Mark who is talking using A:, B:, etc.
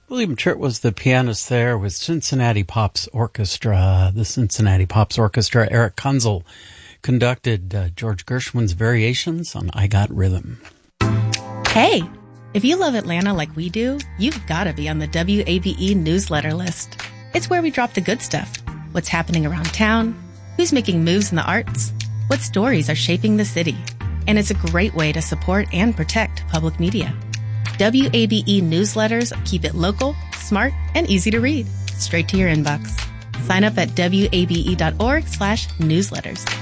A: William Chert was the pianist there with Cincinnati Pops Orchestra. The Cincinnati Pops Orchestra, Eric Kunzel conducted George Gershwin's Variations on I Got Rhythm.
B: Hey, if you love Atlanta like we do, you've got to be on the WABE newsletter list. It's where we drop the good stuff. What's happening around town, who's making moves in the arts, what stories are shaping the city. And it's a great way to support and protect public media. WABE newsletters keep it local, smart, and easy to read, straight to your inbox. Sign up at wabe.org/newsletters.